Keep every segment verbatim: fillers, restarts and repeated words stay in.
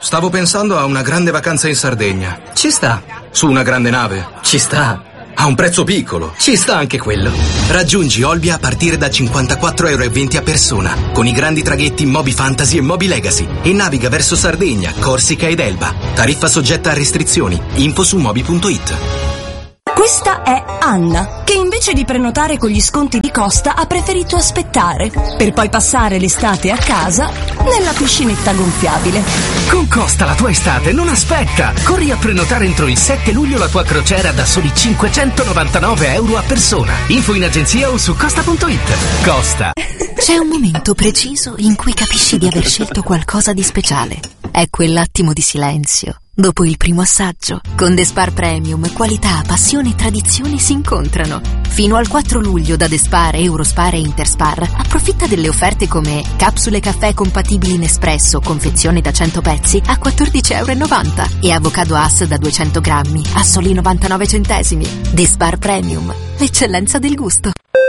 Stavo pensando a una grande vacanza in Sardegna. Ci sta. Su una grande nave. Ci sta. A un prezzo piccolo. Ci sta anche quello. Raggiungi Olbia a partire da cinquantaquattro euro e venti a persona, con i grandi traghetti Moby Fantasy e Moby Legacy, e naviga verso Sardegna, Corsica ed Elba. Tariffa soggetta a restrizioni. Info su moby punto it. Questa è Anna, che invece di prenotare con gli sconti di Costa ha preferito aspettare, per poi passare l'estate a casa nella piscinetta gonfiabile. Con Costa la tua estate non aspetta! Corri a prenotare entro il sette luglio la tua crociera da soli cinquecentonovantanove euro a persona. Info in agenzia o su costa punto it. Costa. C'è un momento preciso in cui capisci di aver scelto qualcosa di speciale. È quell'attimo di silenzio dopo il primo assaggio. Con The Spar Premium, qualità, passione e tradizione si incontrano. Fino al quattro luglio da The Spar, Eurospar e Interspar approfitta delle offerte come capsule caffè compatibili in espresso, confezione da cento pezzi a quattordici euro e novanta e avocado Hass da duecento grammi a soli novantanove centesimi. The Spar Premium, l'eccellenza del gusto.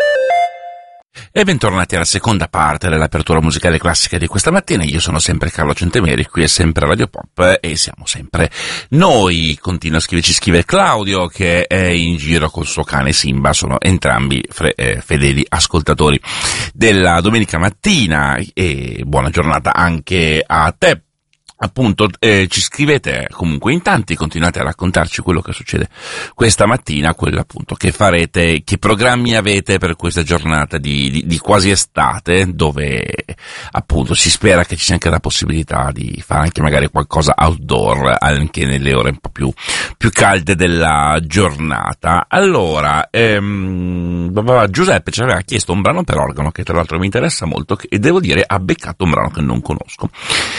E bentornati alla seconda parte dell'apertura musicale classica di questa mattina. Io sono sempre Carlo Centemeri, qui è sempre Radio Pop e siamo sempre noi. Continua a scriverci, scrive Claudio che è in giro col suo cane Simba, sono entrambi fre- eh, fedeli ascoltatori della domenica mattina e buona giornata anche a te. Appunto, eh, ci scrivete comunque in tanti, continuate a raccontarci quello che succede questa mattina, quello appunto che farete, che programmi avete per questa giornata di, di, di quasi estate, dove appunto si spera che ci sia anche la possibilità di fare anche magari qualcosa outdoor, anche nelle ore un po' più, più calde della giornata. Allora, ehm, Giuseppe ci aveva chiesto un brano per organo, che tra l'altro mi interessa molto, e devo dire ha beccato un brano che non conosco.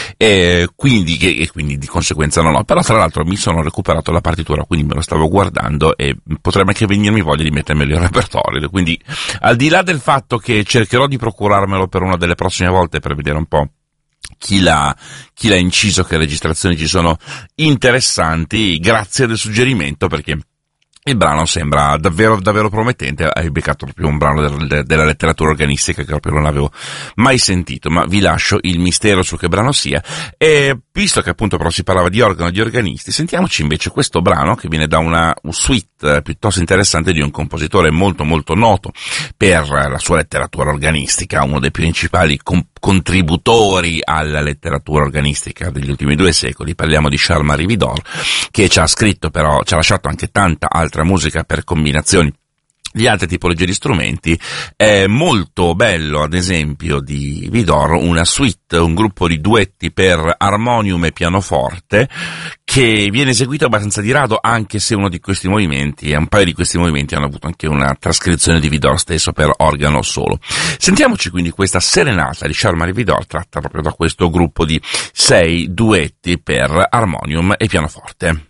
E quindi, che, e quindi di conseguenza non ho, però tra l'altro mi sono recuperato la partitura, quindi me lo stavo guardando e potrebbe anche venirmi voglia di mettermelo in repertorio, quindi al di là del fatto che cercherò di procurarmelo per una delle prossime volte per vedere un po' chi l'ha, chi l'ha inciso, che registrazioni ci sono interessanti, grazie del suggerimento, perché il brano sembra davvero davvero promettente. Hai beccato proprio un brano del, della letteratura organistica che proprio non avevo mai sentito, ma vi lascio il mistero su che brano sia. E visto che appunto però si parlava di organo e di organisti, sentiamoci invece questo brano che viene da una suite piuttosto interessante di un compositore molto molto noto per la sua letteratura organistica, uno dei principali comp- contributori alla letteratura organistica degli ultimi due secoli. Parliamo di Charles-Marie Widor, che ci ha scritto però, ci ha lasciato anche tanta altra musica per combinazioni di altre tipologie di strumenti. È molto bello, ad esempio, di Widor, una suite, un gruppo di duetti per armonium e pianoforte, che viene eseguito abbastanza di rado, anche se uno di questi movimenti, e un paio di questi movimenti hanno avuto anche una trascrizione di Widor stesso per organo solo. Sentiamoci quindi questa serenata di Charles-Marie Widor, tratta proprio da questo gruppo di sei duetti per armonium e pianoforte.